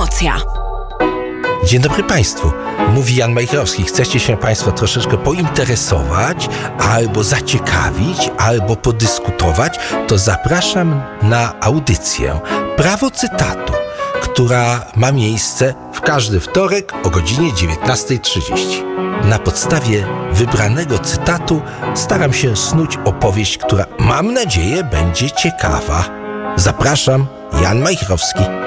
Promocja. Dzień dobry Państwu. Mówi Jan Majchrowski. Chcecie się Państwo troszeczkę pointeresować, albo zaciekawić, albo podyskutować, to zapraszam na audycję Prawo Cytatu, która ma miejsce w każdy wtorek o godzinie 19:30. Na podstawie wybranego cytatu staram się snuć opowieść, która, mam nadzieję, będzie ciekawa. Zapraszam, Jan Majchrowski.